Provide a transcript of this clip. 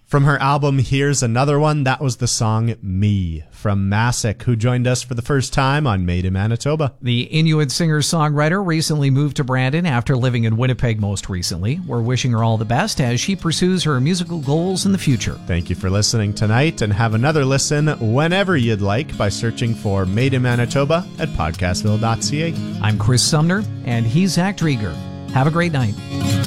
From her album Here's Another One, that was the song Me from Masik, who joined us for the first time on Made in Manitoba. The Inuit singer-songwriter recently moved to Brandon after living in Winnipeg most recently. We're wishing her all the best as she pursues her musical goals in the future. Thank you for listening tonight, and have another listen whenever you'd like by searching for Made in Manitoba at podcastville.ca. I'm Chris Sumner, and he's Zach Drieger. Have a great night.